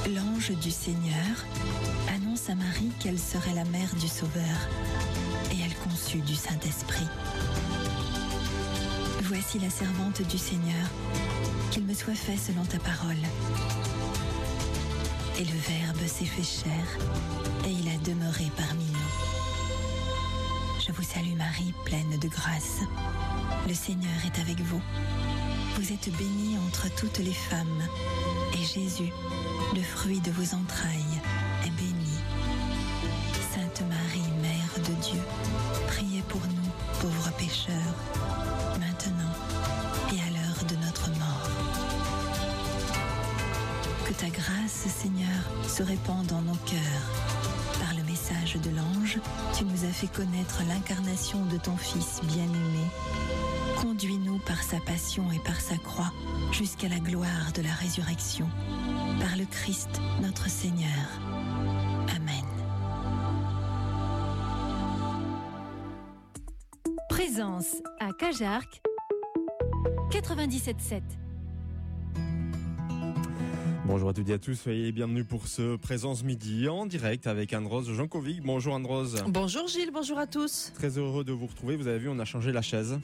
L'ange du Seigneur annonce à Marie qu'elle serait la mère du Sauveur, et elle conçut du Saint-Esprit. Voici la servante du Seigneur, qu'il me soit fait selon ta parole. Et le Verbe s'est fait chair, et il a demeuré parmi nous. Je vous salue Marie, pleine de grâce. Le Seigneur est avec vous. Vous êtes bénie entre toutes les femmes, et Jésus, le fruit de vos entrailles, est béni. Sainte Marie, Mère de Dieu, priez pour nous, pauvres pécheurs, maintenant et à l'heure de notre mort. Que ta grâce, Seigneur, se répande dans nos cœurs. Par le message de l'ange, tu nous as fait connaître l'incarnation de ton Fils bien-aimé. Conduis-nous par sa passion et par sa croix jusqu'à la gloire de la résurrection. Par le Christ, notre Seigneur. Amen. Présence à Cajarc 97.7. Bonjour à toutes et à tous, soyez les bienvenus pour ce Présence Midi en direct avec Anne-Rose Jankovic. Bonjour Anne-Rose. Bonjour Gilles, bonjour à tous. Très heureux de vous retrouver, vous avez vu, on a changé la chaise.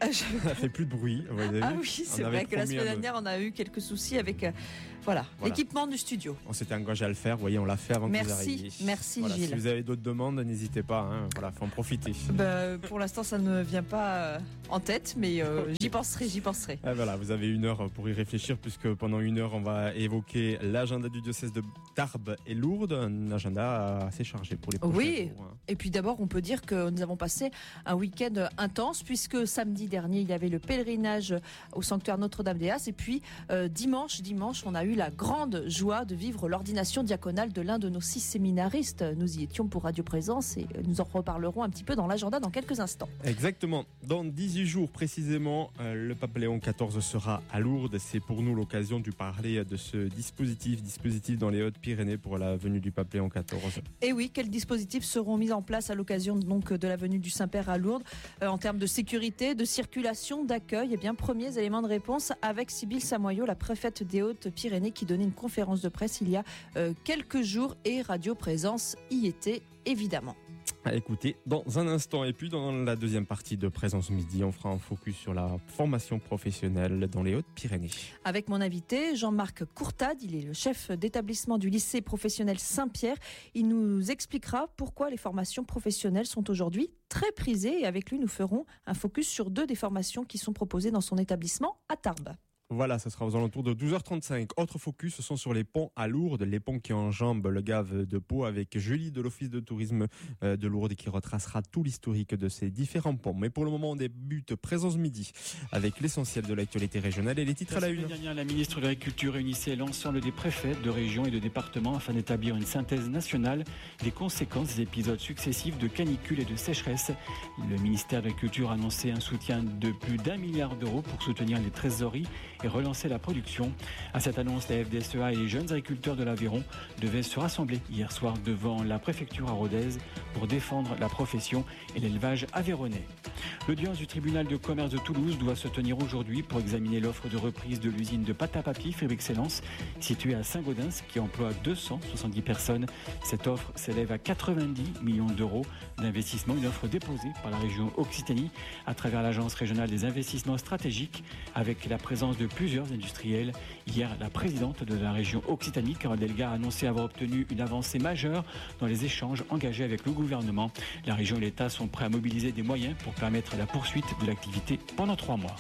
Ça fait plus de bruit. Oui, c'est vrai que la semaine dernière, on a eu quelques soucis avec l'équipement du studio. On s'était engagé à le faire, vous voyez, on l'a fait avant que vous arriviez. Merci Gilles. Si vous avez d'autres demandes, n'hésitez pas, faut en profiter. Pour l'instant, ça ne vient pas en tête, mais j'y penserai. Voilà, vous avez 1 heure pour y réfléchir, puisque pendant 1 heure, on va évoquer l'agenda du diocèse de Tarbes et Lourdes, un agenda assez chargé pour les prochains jours. Et puis d'abord, on peut dire que nous avons passé un week-end intense, puisque samedi dernier, il y avait le pèlerinage au sanctuaire Notre-Dame-des-As, et puis dimanche, on a eu la grande joie de vivre l'ordination diaconale de l'un de nos 6 séminaristes. Nous y étions pour Radio Présence et nous en reparlerons un petit peu dans l'agenda dans quelques instants. Exactement. Dans 18 jours précisément, le pape Léon XIV sera à Lourdes. C'est pour nous l'occasion de parler de ce dispositif dans les Hautes-Pyrénées pour la venue du pape Léon XIV. Et oui, quels dispositifs seront mis en place à l'occasion donc de la venue du Saint-Père à Lourdes en termes de sécurité, de circulation, d'accueil? Premiers éléments de réponse avec Sybille Samoyau, la préfète des Hautes-Pyrénées, qui donnait une conférence de presse il y a quelques jours, et Radio Présence y était évidemment. À écouter dans un instant. Et puis dans la deuxième partie de Présence Midi, on fera un focus sur la formation professionnelle dans les Hautes-Pyrénées. Avec mon invité Jean-Marc Courtade, il est le chef d'établissement du lycée professionnel Saint-Pierre. Il nous expliquera pourquoi les formations professionnelles sont aujourd'hui très prisées, et avec lui nous ferons un focus sur 2 des formations qui sont proposées dans son établissement à Tarbes. Voilà, ça sera aux alentours de 12h35. Autre focus, ce sont sur les ponts à Lourdes, les ponts qui enjambent le Gave de Pau, avec Julie de l'Office de tourisme de Lourdes qui retracera tout l'historique de ces différents ponts. Mais pour le moment, on débute Présence Midi avec l'essentiel de l'actualité régionale et les titres à la une. La semaine dernière, la ministre de l'Agriculture réunissait l'ensemble des préfets de régions et de départements afin d'établir une synthèse nationale des conséquences des épisodes successifs de canicule et de sécheresse. Le ministère de l'Agriculture a annoncé un soutien de plus d'1 milliard d'euros pour soutenir les trésoreries et relancer la production. À cette annonce, la FDSEA et les jeunes agriculteurs de l'Aveyron devaient se rassembler hier soir devant la préfecture à Rodez pour défendre la profession et l'élevage aveyronnais. L'audience du tribunal de commerce de Toulouse doit se tenir aujourd'hui pour examiner l'offre de reprise de l'usine de pâte à papier Fabrique-Excellence située à Saint-Gaudens qui emploie 270 personnes. Cette offre s'élève à 90 millions d'euros d'investissement, une offre déposée par la région Occitanie à travers l'Agence régionale des investissements stratégiques avec la présence de plusieurs industriels. Hier, la présidente de la région Occitanie, Carole Delga, a annoncé avoir obtenu une avancée majeure dans les échanges engagés avec le gouvernement. La région et l'État sont prêts à mobiliser des moyens pour permettre la poursuite de l'activité pendant 3 mois.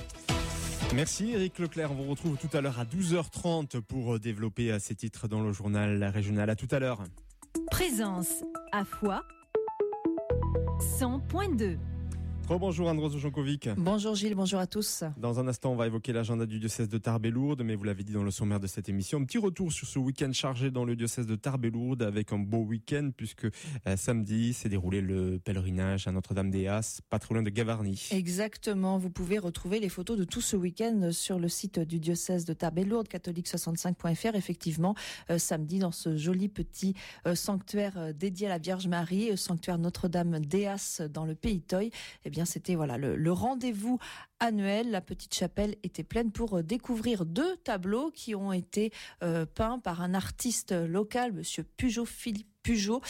Merci Eric Leclerc, on vous retrouve tout à l'heure à 12h30 pour développer ces titres dans le journal régional. À tout à l'heure. Présence à Foix 100.2. Bonjour Anne-Rose Jankovic. Bonjour Gilles, bonjour à tous. Dans un instant, on va évoquer l'agenda du diocèse de Tarbes et Lourdes, mais vous l'avez dit dans le sommaire de cette émission, un petit retour sur ce week-end chargé dans le diocèse de Tarbes et Lourdes avec un beau week-end puisque samedi s'est déroulé le pèlerinage à Notre-Dame-des-As, pas trop loin de Gavarnie. Exactement, vous pouvez retrouver les photos de tout ce week-end sur le site du diocèse de Tarbes et Lourdes, catholique65.fr. Effectivement, samedi dans ce joli petit sanctuaire dédié à la Vierge Marie, sanctuaire Notre-Dame-des-As dans le Pays Toy, eh bien bien c'était le rendez-vous annuel. La petite chapelle était pleine pour découvrir 2 tableaux qui ont été peints par un artiste local, monsieur Philippe Pugeot.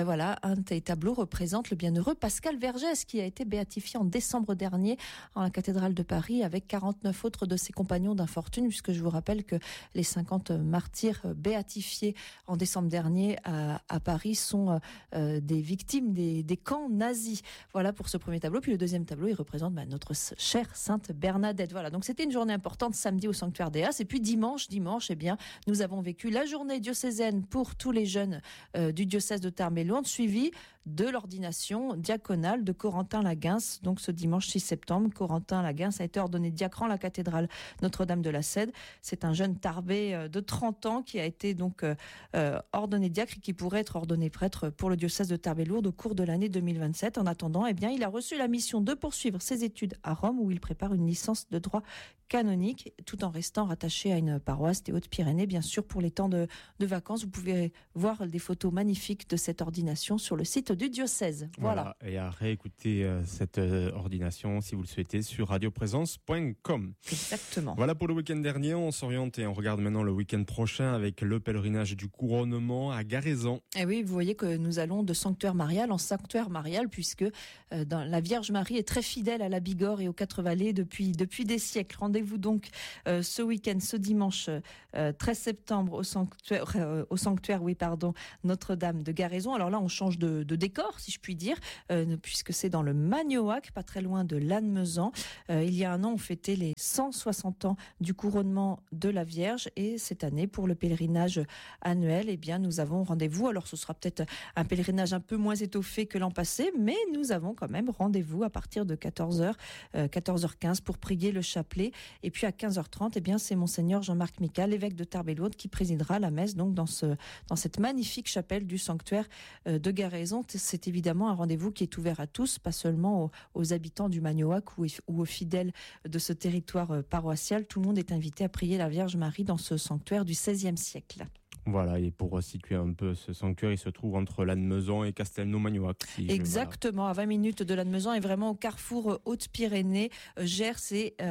Un des tableaux représente le bienheureux Pascal Vergès qui a été béatifié en décembre dernier en la cathédrale de Paris avec 49 autres de ses compagnons d'infortune, puisque je vous rappelle que les 50 martyrs béatifiés en décembre dernier à Paris sont des victimes des camps nazis. Voilà pour ce premier tableau. Puis le deuxième tableau, il représente notre chère Sainte Bernadette. Voilà, donc c'était une journée importante samedi au sanctuaire d'Éas. Et puis dimanche, nous avons vécu la journée diocésaine pour tous les jeunes du diocèse de Tarbes et Lourdes, suivi de l'ordination diaconale de Corentin Laguens. Donc ce dimanche 6 septembre, Corentin Laguens a été ordonné diacre à la cathédrale Notre-Dame de la Cède. C'est un jeune Tarbais de 30 ans qui a été donc ordonné diacre et qui pourrait être ordonné prêtre pour le diocèse de Tarbes et Lourdes au cours de l'année 2027. En attendant, il a reçu la mission de poursuivre ses études à Rome où il prépare une licence de droit canonique, tout en restant rattaché à une paroisse des Hautes-Pyrénées. Bien sûr, pour les temps de vacances, vous pouvez voir des photos magnifiques de cette ordination sur le site du diocèse. Voilà. Et à réécouter cette ordination, si vous le souhaitez, sur radioprésence.com. Exactement. Voilà pour le week-end dernier. On s'oriente et on regarde maintenant le week-end prochain avec le pèlerinage du couronnement à Garaison. Et oui, vous voyez que nous allons de sanctuaire marial en sanctuaire marial, puisque la Vierge Marie est très fidèle à la Bigorre et aux 4 vallées depuis des siècles. Rendez-vous donc ce week-end, ce dimanche 13 septembre au sanctuaire Notre-Dame de Garaison. Alors là, on change de décor, si je puis dire, puisque c'est dans le Magnoac, pas très loin de Lannemezan. Il y a un an, on fêtait les 160 ans du couronnement de la Vierge, et cette année, pour le pèlerinage annuel, nous avons rendez-vous. Alors ce sera peut-être un pèlerinage un peu moins étoffé que l'an passé, mais nous avons quand même rendez-vous à partir de 14h, 14h15 pour prier le chapelet. Et puis à 15h30, c'est Monseigneur Jean-Marc Mical, l'évêque de Tarbes et Lourdes, qui présidera la messe donc dans cette magnifique chapelle du sanctuaire de Garaison. C'est évidemment un rendez-vous qui est ouvert à tous, pas seulement aux habitants du Magnoac ou aux fidèles de ce territoire paroissial. Tout le monde est invité à prier la Vierge Marie dans ce sanctuaire du XVIe siècle. Voilà, et pour situer un peu ce sanctuaire, il se trouve entre Lannemezan et Castelnau-Magnoac. Exactement, à 20 minutes de Lannemezan et vraiment au carrefour Hautes-Pyrénées, Gers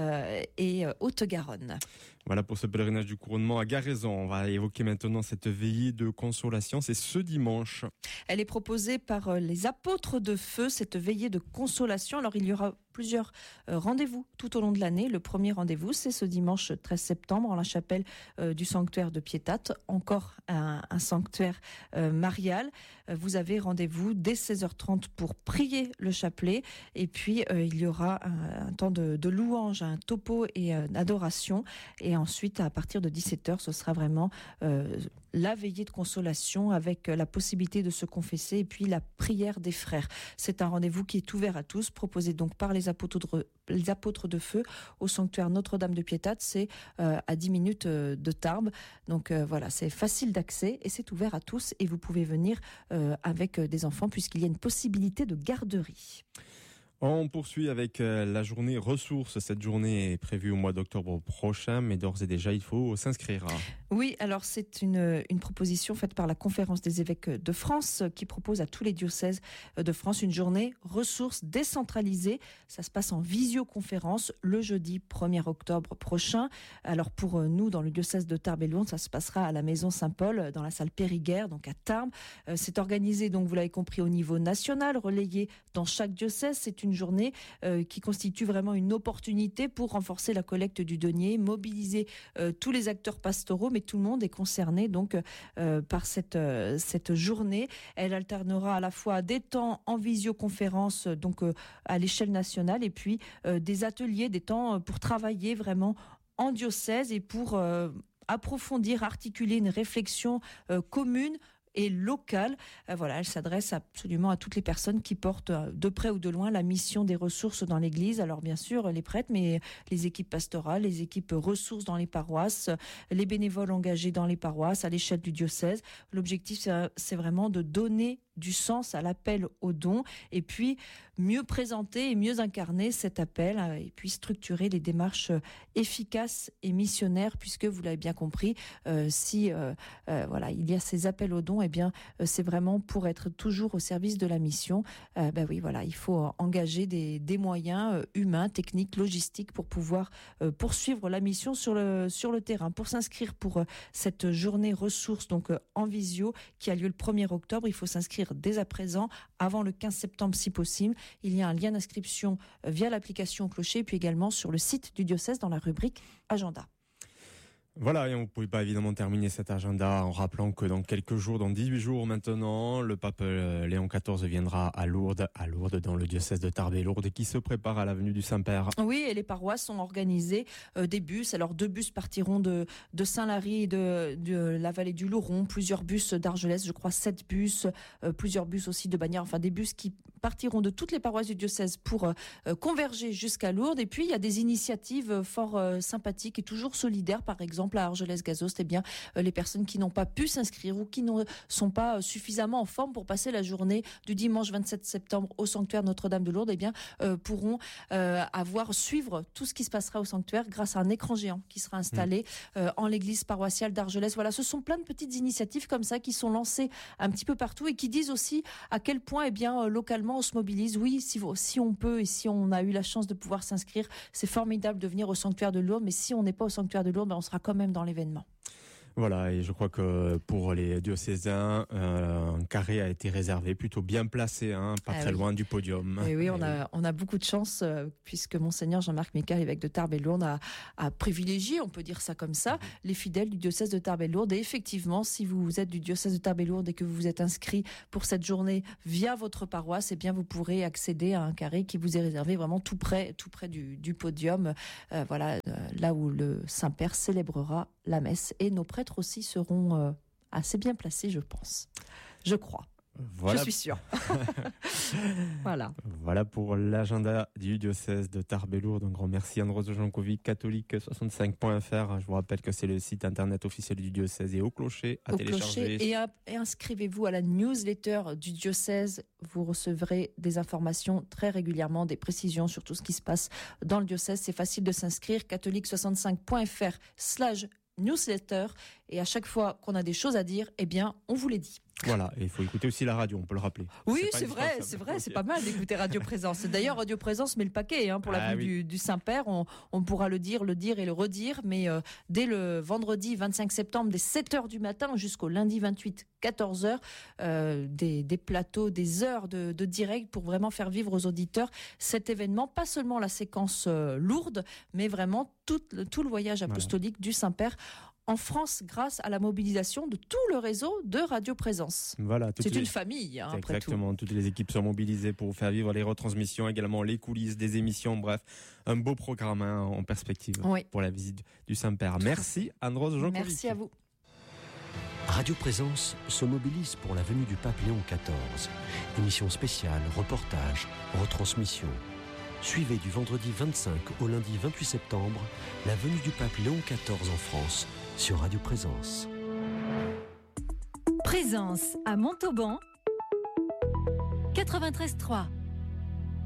et Haute-Garonne. Voilà pour ce pèlerinage du couronnement à Garaison. On va évoquer maintenant cette veillée de consolation. C'est ce dimanche. Elle est proposée par les apôtres de feu, cette veillée de consolation. Alors il y aura plusieurs rendez-vous tout au long de l'année. Le premier rendez-vous, c'est ce dimanche 13 septembre en la chapelle du sanctuaire de Piétate. Encore un sanctuaire marial. Vous avez rendez-vous dès 16h30 pour prier le chapelet. Et puis il y aura un temps de louange, un topo et d'adoration. Et ensuite, à partir de 17h, ce sera vraiment la veillée de consolation avec la possibilité de se confesser et puis la prière des frères. C'est un rendez-vous qui est ouvert à tous, proposé donc par les apôtres de feu au sanctuaire Notre-Dame de Piétate. C'est à 10 minutes de Tarbes. Donc voilà, c'est facile d'accès et c'est ouvert à tous. Et vous pouvez venir avec des enfants puisqu'il y a une possibilité de garderie. On poursuit avec la journée ressources. Cette journée est prévue au mois d'octobre prochain, mais d'ores et déjà, il faut s'inscrire. Oui, alors c'est une proposition faite par la Conférence des évêques de France qui propose à tous les diocèses de France une journée ressources décentralisée. Ça se passe en visioconférence le jeudi 1er octobre prochain. Alors pour nous, dans le diocèse de Tarbes et Lourdes, ça se passera à la Maison Saint-Paul, dans la salle Périguerre, donc à Tarbes. C'est organisé, donc vous l'avez compris, au niveau national, relayé dans chaque diocèse. C'est une journée qui constitue vraiment une opportunité pour renforcer la collecte du denier, mobiliser tous les acteurs pastoraux, mais tout le monde est concerné donc par cette journée. Elle alternera à la fois des temps en visioconférence donc à l'échelle nationale et puis des ateliers, des temps pour travailler vraiment en diocèse et pour approfondir, articuler une réflexion commune et locale. Voilà, elle s'adresse absolument à toutes les personnes qui portent de près ou de loin la mission des ressources dans l'Église. Alors bien sûr, les prêtres, mais les équipes pastorales, les équipes ressources dans les paroisses, les bénévoles engagés dans les paroisses à l'échelle du diocèse. L'objectif, c'est vraiment de donner du sens à l'appel aux dons et puis mieux présenter et mieux incarner cet appel et puis structurer les démarches efficaces et missionnaires puisque vous l'avez bien compris, si il y a ces appels aux dons, c'est vraiment pour être toujours au service de la mission. Il faut engager des moyens humains, techniques, logistiques pour pouvoir poursuivre la mission sur le terrain. Pour s'inscrire pour cette journée ressources donc en visio qui a lieu le 1er octobre, il faut s'inscrire dès à présent, avant le 15 septembre si possible. Il y a un lien d'inscription via l'application Clocher, puis également sur le site du diocèse dans la rubrique Agenda. Voilà, et on ne pouvait pas évidemment terminer cet agenda en rappelant que dans quelques jours, dans 18 jours maintenant, le pape Léon XIV viendra à Lourdes dans le diocèse de Tarbes et Lourdes, qui se prépare à la venue du Saint-Père. Oui, et les paroisses ont organisé des bus. Alors 2 bus partiront de Saint-Lary et de la vallée du Louron, plusieurs bus d'Argelès, je crois 7 bus, plusieurs bus aussi de Bagnères, enfin des bus qui partiront de toutes les paroisses du diocèse pour converger jusqu'à Lourdes. Et puis il y a des initiatives fort sympathiques et toujours solidaires, par exemple à Argelès-Gazost, les personnes qui n'ont pas pu s'inscrire ou qui ne sont pas suffisamment en forme pour passer la journée du dimanche 27 septembre au sanctuaire Notre-Dame de Lourdes, pourront suivre tout ce qui se passera au sanctuaire grâce à un écran géant qui sera installé en l'église paroissiale d'Argelès. Voilà, ce sont plein de petites initiatives comme ça qui sont lancées un petit peu partout et qui disent aussi à quel point localement on se mobilise. Oui, si on peut et si on a eu la chance de pouvoir s'inscrire, c'est formidable de venir au sanctuaire de Lourdes, mais si on n'est pas au sanctuaire de Lourdes, on sera quand même dans l'événement. Voilà, et je crois que pour les diocésains, un carré a été réservé, plutôt bien placé, pas très loin du podium. Et oui, on a beaucoup de chance, puisque Monseigneur Jean-Marc Mécal, évêque de Tarbes et Lourdes, a privilégié, on peut dire ça comme ça, les fidèles du diocèse de Tarbes et Lourdes. Et effectivement, si vous êtes du diocèse de Tarbes et Lourdes et que vous vous êtes inscrit pour cette journée via votre paroisse, vous pourrez accéder à un carré qui vous est réservé vraiment tout près du podium, là où le Saint-Père célébrera la messe. Et nos prêtres aussi seront assez bien placés, je pense. Je crois. Voilà. Je suis sûre. Voilà pour l'agenda du diocèse de Tarbes et Lourdes. Un grand merci Andros Jankovic, catholique65.fr. Je vous rappelle que c'est le site internet officiel du diocèse et au clocher à télécharger. Et inscrivez-vous à la newsletter du diocèse. Vous recevrez des informations très régulièrement, des précisions sur tout ce qui se passe dans le diocèse. C'est facile de s'inscrire, catholique65.fr/newsletter. Et à chaque fois qu'on a des choses à dire, on vous les dit. Voilà, et il faut écouter aussi la radio, on peut le rappeler. Oui, c'est vrai, c'est pas mal d'écouter Radio Présence. D'ailleurs, Radio Présence met le paquet pour la venue du Saint-Père. On pourra le dire et le redire, mais dès le vendredi 25 septembre, dès 7h du matin jusqu'au lundi 28, 14h, des plateaux, des heures de direct pour vraiment faire vivre aux auditeurs cet événement. Pas seulement la séquence lourde, mais vraiment tout le voyage apostolique du Saint-Père en France grâce à la mobilisation de tout le réseau de Radio Présence. Voilà, c'est une famille, après exactement, tout. Toutes les équipes sont mobilisées pour faire vivre les retransmissions, également les coulisses des émissions, bref, un beau programme en perspective pour la visite du Saint-Père. Merci Andros Jankovic. Merci à vous. Radio Présence se mobilise pour la venue du pape Léon XIV. Émission spéciale, reportage, retransmission. Suivez du vendredi 25 au lundi 28 septembre la venue du pape Léon XIV en France sur Radio Présence. Présence à Montauban 93.3.